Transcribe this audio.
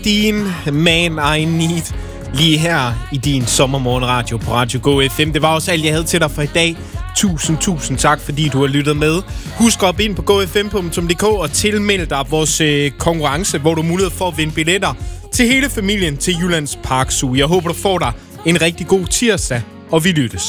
Dean, Man I Need, lige her i din sommermorgenradio på Radio Go FM. Det var også alt, jeg havde til dig for i dag. Tusind tak, fordi du har lyttet med. Husk at hoppe ind på gofm.dk og tilmelde dig vores konkurrence, hvor du har mulighed for at vinde billetter til hele familien til Jyllands Park Zoo. Jeg håber, du får dig en rigtig god tirsdag, og vi lyttes.